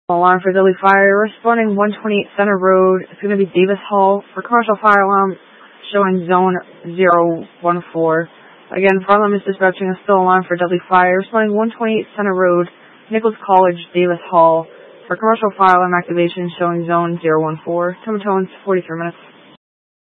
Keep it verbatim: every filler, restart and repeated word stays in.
Alarm for Deadly Fire, responding one twenty-eight Center Road. It's going to be Davis Hall for commercial fire alarm, showing zone zero one four. Again, fire alarm is dispatching a still alarm for Deadly Fire, responding one twenty-eight Center Road, Nichols College, Davis Hall for commercial fire alarm activation, showing zone zero one four. Time tones forty-three minutes.